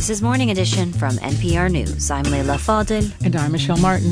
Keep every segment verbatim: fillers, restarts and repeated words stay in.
This is Morning Edition from N P R News. I'm Leila Fadel. And I'm Michelle Martin.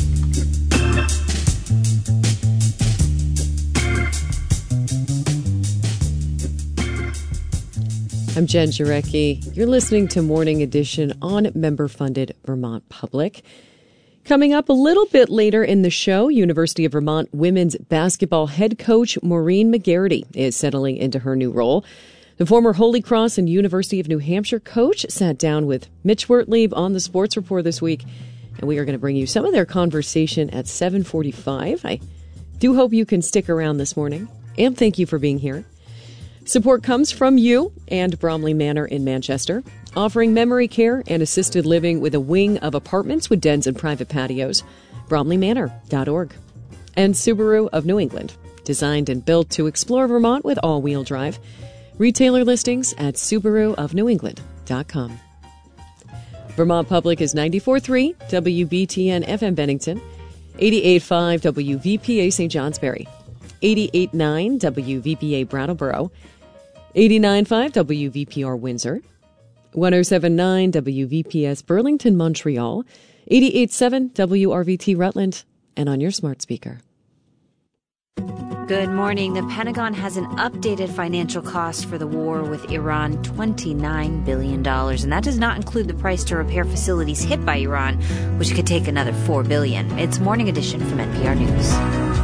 I'm Jen Jarecki. You're listening to Morning Edition on member-funded Vermont Public. Coming up a little bit later in the show, University of Vermont women's basketball head coach Maureen McGarity is settling into her new role. The former Holy Cross and University of New Hampshire coach sat down with Mitch Wertlieb on the Sports Report this week, and we are going to bring you some of their conversation at seven forty-five. I do hope you can stick around this morning, and thank you for being here. Support comes from you and Bromley Manor in Manchester, offering memory care and assisted living with a wing of apartments with dens and private patios. bromley manor dot org. And Subaru of New England, designed and built to explore Vermont with all-wheel drive. Retailer listings at subaru of new england dot com. Vermont Public is ninety-four point three W B T N F M Bennington, eighty-eight point five W V P A Saint Johnsbury, eighty-eight point nine W V P A Brattleboro, eighty-nine point five W V P R Windsor, one oh seven point nine W V P S Burlington, Montreal, eighty-eight point seven W R V T Rutland, and on your smart speaker. Good morning. The Pentagon has an updated financial cost for the war with Iran, twenty-nine billion dollars. And that does not include the price to repair facilities hit by Iran, which could take another four billion dollars. It's Morning Edition from N P R News.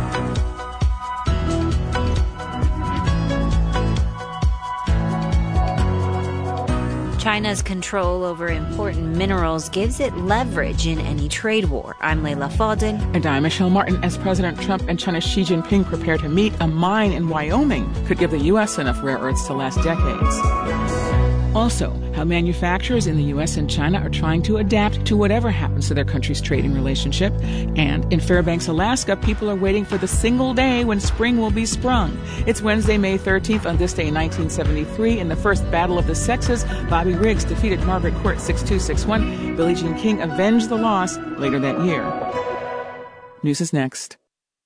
China's control over important minerals gives it leverage in any trade war. I'm Leila Fadel. And I'm Michelle Martin. As President Trump and China's Xi Jinping prepare to meet, a mine in Wyoming could give the U S enough rare earths to last decades. Also, how manufacturers in the U S and China are trying to adapt to whatever happens to their country's trading relationship. And in Fairbanks, Alaska, people are waiting for the single day when spring will be sprung. It's Wednesday, May thirteenth. On this day in nineteen seventy-three, in the first Battle of the Sexes, Bobby Riggs defeated Margaret Court six two six one. Billie Jean King avenged the loss later that year. News is next.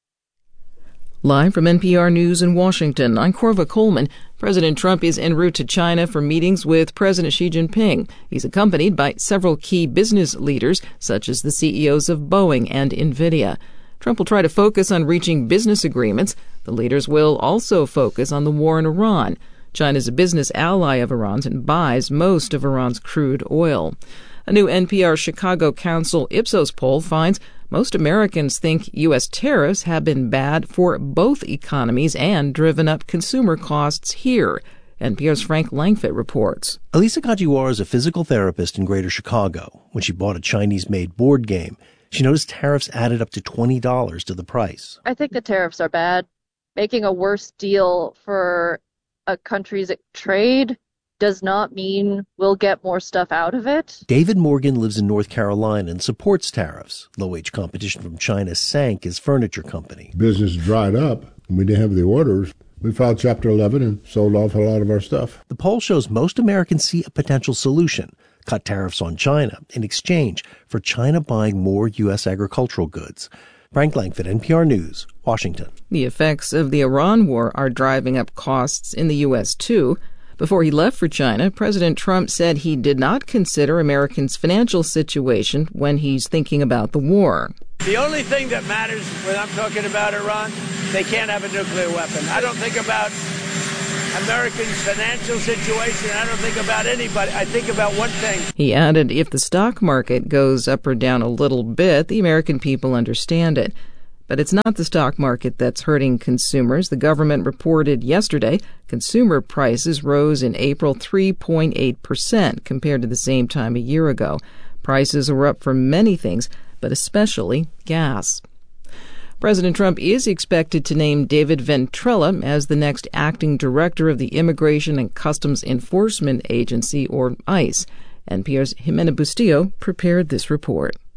Live from N P R News in Washington, I'm Corva Coleman. President Trump is en route to China for meetings with President Xi Jinping. He's accompanied by several key business leaders, such as the C E Os of Boeing and NVIDIA. Trump will try to focus on reaching business agreements. The leaders will also focus on the war in Iran. China's a business ally of Iran's and buys most of Iran's crude oil. A new N P R Chicago Council Ipsos poll finds most Americans think U S tariffs have been bad for both economies and driven up consumer costs here. N P R's Frank Langfitt reports. Elisa Kajiwara is a physical therapist in Greater Chicago. When she bought a Chinese-made board game, she noticed tariffs added up to twenty dollars to the price. I think the tariffs are bad. Making a worse deal for a country's trade does not mean we'll get more stuff out of it. David Morgan lives in North Carolina and supports tariffs. Low-wage competition from China sank his furniture company. Business dried up, and we didn't have the orders. We filed Chapter eleven and sold off a lot of our stuff. The poll shows most Americans see a potential solution: cut tariffs on China in exchange for China buying more U S agricultural goods. Frank Langfitt, N P R News, Washington. The effects of the Iran war are driving up costs in the U S, too. Before he left for China, President Trump said he did not consider Americans' financial situation when he's thinking about the war. The only thing that matters when I'm talking about Iran, they can't have a nuclear weapon. I don't think about Americans' financial situation. I don't think about anybody. I think about one thing. He added, if the stock market goes up or down a little bit, the American people understand it. But it's not the stock market that's hurting consumers. The government reported yesterday consumer prices rose in April three point eight percent compared to the same time a year ago. Prices were up for many things, but especially gas. President Trump is expected to name David Ventrella as the next acting director of the Immigration and Customs Enforcement Agency, or ICE. N P R's Jimena Bustillo prepared this report.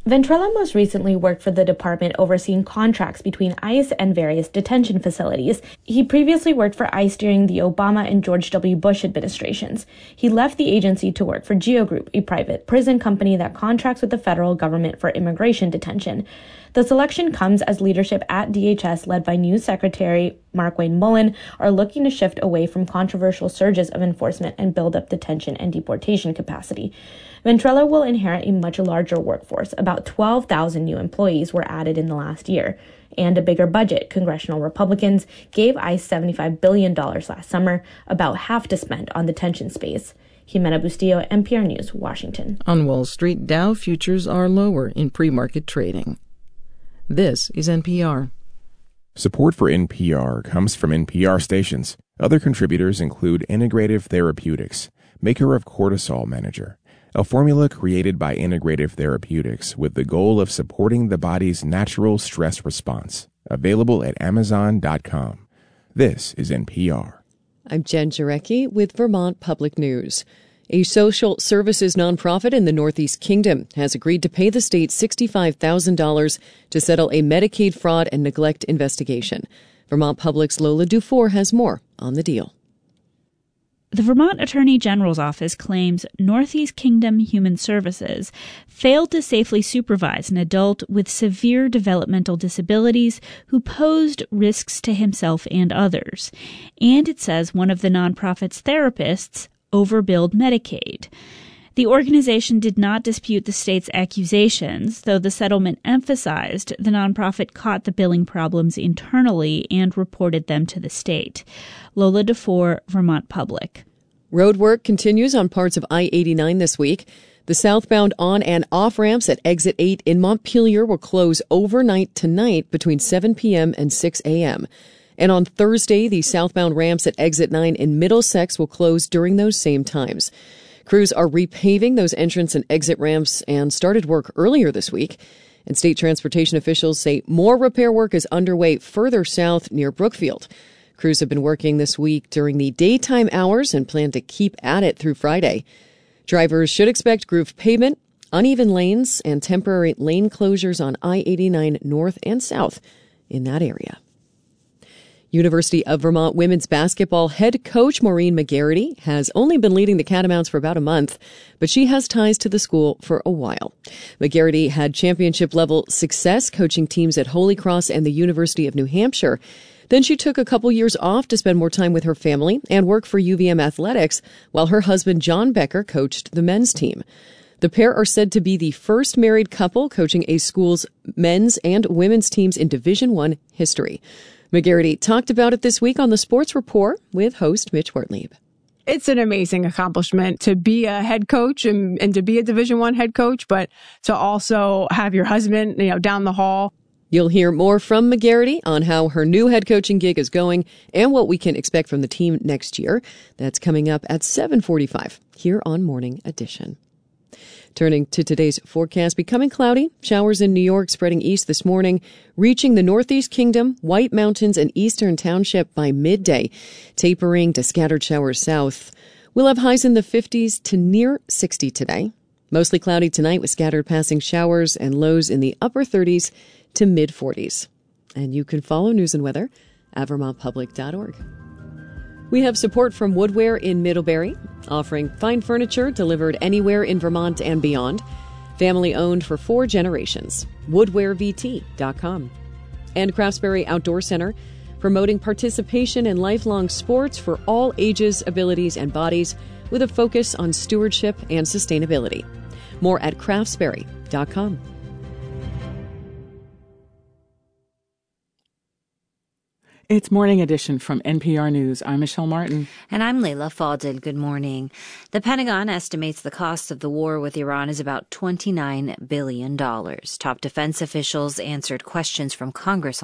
Ventrella most recently worked for the department overseeing contracts between ICE and various detention facilities. He previously worked for ICE during the Obama and George W. Bush administrations. He left the agency to work for Geo Group, a private prison company that contracts with the federal government for immigration detention. The selection comes as leadership at D H S, led by new Secretary Markwayne Mullin, are looking to shift away from controversial surges of enforcement and build up detention and deportation capacity. Ventrella will inherit a much larger workforce. About twelve thousand new employees were added in the last year. And a bigger budget. Congressional Republicans gave ICE seventy-five billion dollars last summer, about half to spend on detention space. Jimena Bustillo, N P R News, Washington. On Wall Street, Dow futures are lower in pre-market trading. This is N P R. Support for N P R comes from N P R stations. Other contributors include Integrative Therapeutics, maker of Cortisol Manager, a formula created by Integrative Therapeutics with the goal of supporting the body's natural stress response. Available at amazon dot com. This is N P R. I'm Jen Jarecki with Vermont Public News. A social services nonprofit in the Northeast Kingdom has agreed to pay the state sixty-five thousand dollars to settle a Medicaid fraud and neglect investigation. Vermont Public's Lola Dufour has more on the deal. The Vermont Attorney General's office claims Northeast Kingdom Human Services failed to safely supervise an adult with severe developmental disabilities who posed risks to himself and others. And it says one of the nonprofit's therapists overbilled Medicaid. The organization did not dispute the state's accusations, though the settlement emphasized the nonprofit caught the billing problems internally and reported them to the state. Lola Dufour, Vermont Public. Road work continues on parts of I eighty-nine this week. The southbound on and off ramps at Exit eight in Montpelier will close overnight tonight between seven p.m. and six a.m. And on Thursday, the southbound ramps at Exit nine in Middlesex will close during those same times. Crews are repaving those entrance and exit ramps and started work earlier this week. And state transportation officials say more repair work is underway further south near Brookfield. Crews have been working this week during the daytime hours and plan to keep at it through Friday. Drivers should expect grooved pavement, uneven lanes, and temporary lane closures on I eighty-nine north and south in that area. University of Vermont women's basketball head coach Maureen McGarity has only been leading the Catamounts for about a month, but she has ties to the school for a while. McGarity had championship-level success coaching teams at Holy Cross and the University of New Hampshire. Then she took a couple years off to spend more time with her family and work for U V M Athletics, while her husband John Becker coached the men's team. The pair are said to be the first married couple coaching a school's men's and women's teams in Division I history. McGarity talked about it this week on the Sports Report with host Mitch Wortlieb. It's an amazing accomplishment to be a head coach and, and to be a Division I head coach, but to also have your husband, you know, down the hall. You'll hear more from McGarity on how her new head coaching gig is going and what we can expect from the team next year. That's coming up at seven forty-five here on Morning Edition. Turning to today's forecast, becoming cloudy. Showers in New York spreading east this morning, reaching the Northeast Kingdom, White Mountains, and Eastern Township by midday, tapering to scattered showers south. We'll have highs in the fifties to near sixty today. Mostly cloudy tonight with scattered passing showers and lows in the upper thirties to mid-forties. And you can follow news and weather at vermont public dot org. We have support from Woodware in Middlebury, offering fine furniture delivered anywhere in Vermont and beyond. Family owned for four generations. woodware v t dot com. And Craftsbury Outdoor Center, promoting participation in lifelong sports for all ages, abilities, and bodies with a focus on stewardship and sustainability. More at craftsbury dot com. It's Morning Edition from N P R News. I'm Michelle Martin. And I'm Leila Fadel. Good morning. The Pentagon estimates the cost of the war with Iran is about twenty-nine billion dollars. Top defense officials answered questions from Congress